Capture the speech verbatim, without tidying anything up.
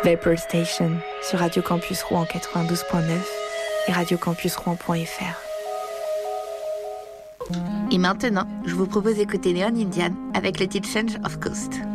Vapor Station sur Radio Campus Rouen quatre-vingt-douze point neuf et radio campus rouen point f r. Et maintenant, je vous propose d'écouter Leon Indian avec le titre Change of Coast.